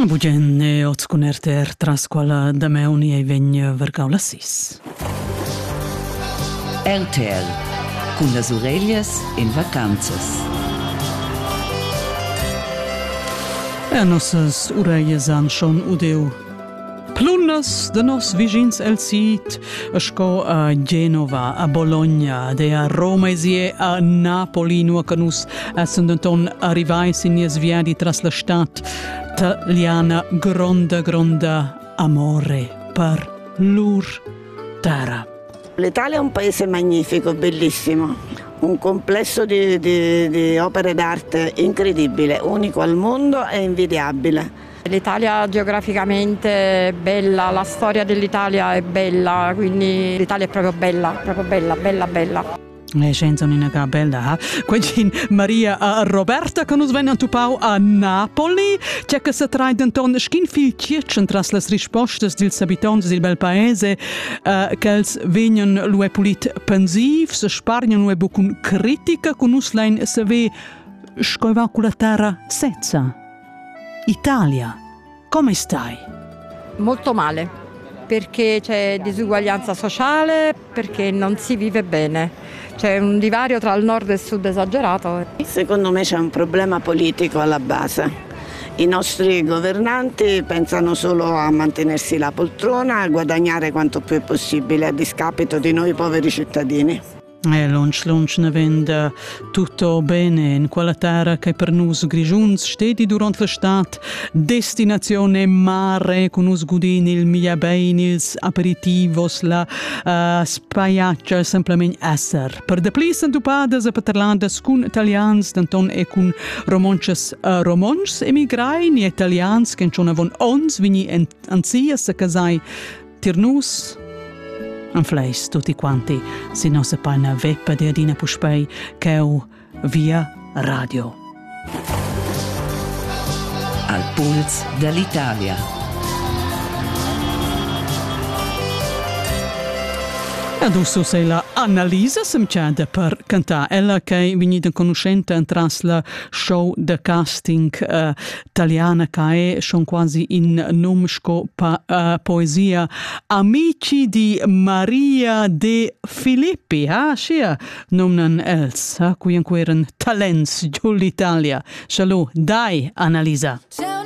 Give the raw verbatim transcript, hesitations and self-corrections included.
Bugen e oz con erter tras quala da meuni e vegn vergau la sis. R T L, cun las orelhas in vacanzas. E nossas orelhas han schon udeu plunnas de nos vigins el sit, a sco a Genova, a Bologna, de a Roma e a Napoli, nua che nus essendenton arrivais in nies viadi tras la stat italiana, gronda, gronda amore per lur terra. L'Italia è un paese magnifico, bellissimo, un complesso di, di, di opere d'arte incredibile, unico al mondo e invidiabile. L'Italia geograficamente è bella, la storia dell'Italia è bella, quindi l'Italia è proprio bella, proprio bella, bella, bella. E senza un'unica bella, eh? Quindi Maria uh, Roberta che nos vengono tupau a Napoli, c'è che si trae d'anton schin fil cietchen tras las rispostas dils abitanti del bel paese uh, che els vengono lue polit pensiv, se spargnan lue bucun critica, con us lein se ve scoiva con la terra sezza. Italia, come stai? Molto male, perché c'è disuguaglianza sociale, perché non si vive bene. C'è un divario tra il nord e il sud esagerato. Secondo me c'è un problema politico alla base. I nostri governanti pensano solo a mantenersi la poltrona e a guadagnare quanto più è possibile a discapito di noi poveri cittadini. E lunch lunch ne vende tutto bene in quella terra che per nus grigiuns stedi durante l'estate destinazione mare con nus gudini il migliabein ils aperitivos la uh, spaiaccia semplicemente esser per de plis entupades e paterlandes con italians d'anton e con romonches uh, romonches emigrai ni italians che non avon ons vini anzias a casai tirnus an fleis tutti quanti si non se paina veppa di adina puspei cheu via radio. Al puls dell'Italia. Adesso sei la Annalisa semciada per cantare. Ella che è venuta conoscente tras la show de casting uh, italiana che è schon quasi in numsco pa, uh, poesia Amici di Maria De Filippi. Ah, sia nomnen els, ah, qui ancora talents giù l'Italia. Shalom, dai Annalisa.